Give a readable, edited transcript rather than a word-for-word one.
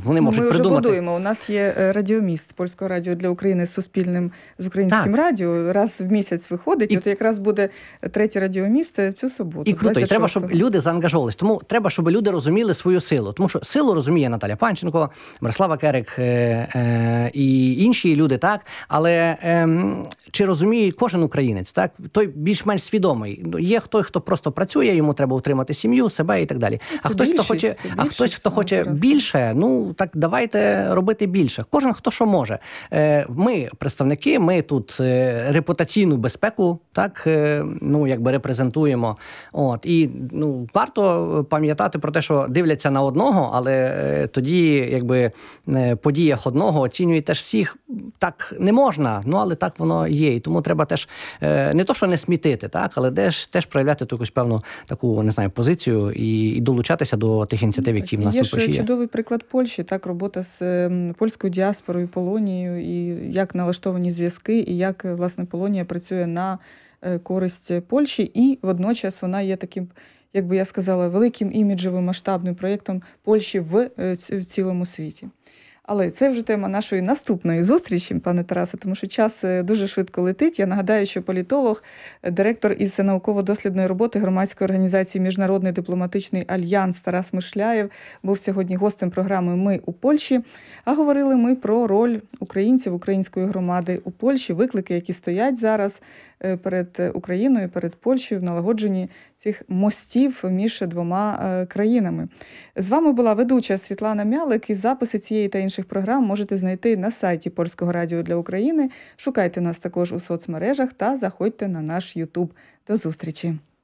вони можуть ми придумати. Ми вже будуємо. У нас є радіоміст Польського радіо для України з українським радіо. Раз в місяць виходить, от якраз буде третій радіоміст в цю суботу. І круто, і треба, щоб люди заангажовувались. Тому треба, щоб люди розуміли свою силу. Тому що силу розуміє Наталя Панченко, Мирослава Керик і інші люди, так? Але чи розуміє кожен українець, так? Той більш-менш свідомий. Є хто просто працює, йому треба утримати сім'ю, себе і так далі. Хтось, хто хоче більше, ну, так давайте робити більше. Кожен, хто що може. Ми, представники, ми тут репутаційну безпеку, так, ну, якби репрезентуємо. От. І, ну, варто пам'ятати про те, що дивляться на одного, але тоді, якби, по діях одного оцінюють теж всіх. Так не можна, ну, але так воно є. І тому треба теж, не то, що не смітити, так, але теж проявляти якусь певну таку, не знаю, позицію і долучатися до тих ініціатив, які в нас тут є. Є чудовий приклад Польщі, так, робота з польською діаспорою, Полонією, і як налаштовані зв'язки, і як, власне, Полонія працює на користь Польщі, і водночас вона є таким, як би я сказала, великим іміджевим масштабним проєктом Польщі в цілому світі. Але це вже тема нашої наступної зустрічі, пане Тарасе, тому що час дуже швидко летить. Я нагадаю, що політолог, директор із науково-дослідної роботи громадської організації «Міжнародний дипломатичний альянс» Тарас Мишляєв був сьогодні гостем програми «Ми у Польщі». А говорили ми про роль українців, української громади у Польщі, виклики, які стоять зараз перед Україною, перед Польщею в налагодженні цих мостів між двома країнами. З вами була ведуча Світлана Мялик, і записи цієї та інших програм можете знайти на сайті Польського радіо для України. Шукайте нас також у соцмережах та заходьте на наш YouTube. До зустрічі!